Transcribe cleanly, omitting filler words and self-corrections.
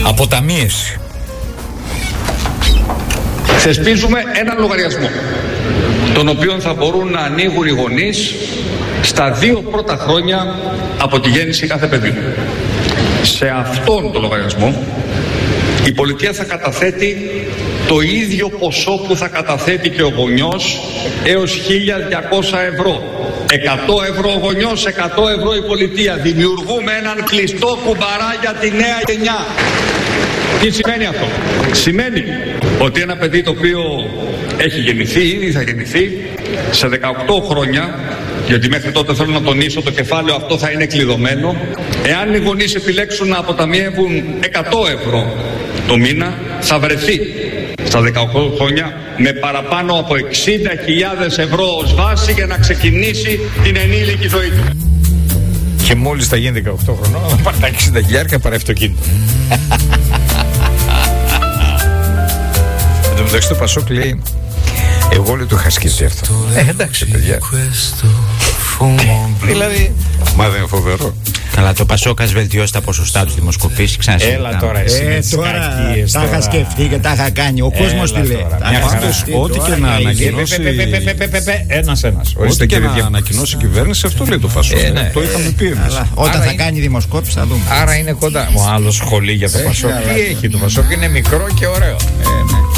Αποταμίευση. Θεσπίζουμε έναν λογαριασμό, τον οποίο θα μπορούν να ανοίγουν οι γονείς στα 2 πρώτα χρόνια από τη γέννηση κάθε παιδιού. Σε αυτόν τον λογαριασμό η πολιτεία θα καταθέτει το ίδιο ποσό που θα καταθέτει και ο γονιός, έως 1.200 ευρώ. 100 ευρώ ο γονιός, 100 ευρώ η πολιτεία. Δημιουργούμε έναν κλειστό κουμπαρά για τη νέα γενιά. Τι σημαίνει αυτό? Σημαίνει ότι ένα παιδί το οποίο έχει γεννηθεί, ήδη θα γεννηθεί, σε 18 χρόνια, γιατί μέχρι τότε θέλω να τονίσω το κεφάλαιο αυτό θα είναι κλειδωμένο, εάν οι γονείς επιλέξουν να αποταμιεύουν 100 ευρώ το μήνα, θα βρεθεί στα 18 χρόνια με παραπάνω από 60.000 ευρώ ως βάση για να ξεκινήσει την ενήλικη ζωή του. Και μόλις θα γίνει 18 χρονών θα πάρει τα 60.000 πάρει αυτοκίνητο. Εν τω μεταξύ το Πασόκ λέει, εγώ λέει το είχα σκεφτεί αυτό. Εντάξει παιδιά. Δηλαδή, μα δεν είναι φοβερό? Καλά, το Πασόκ ας βελτιώσει τα ποσοστά του δημοσκοπήσεις. Έλα τώρα εσύ. Τώρα τα είχα σκεφτεί και τα είχα κάνει. Ο κόσμος τι λέει? Ό,τι και να ανακοινώσει. Ένας. Ό,τι και να ανακοινώσει η κυβέρνηση, αυτό λέει το Πασόκ. Το είχαμε πει εμείς. Όταν θα κάνει δημοσκόπηση θα δούμε. Άρα είναι κοντά. Ο άλλος σχολεί για το Πασόκ. Τι έχει το Πασόκ? Είναι μικρό και ωραίο.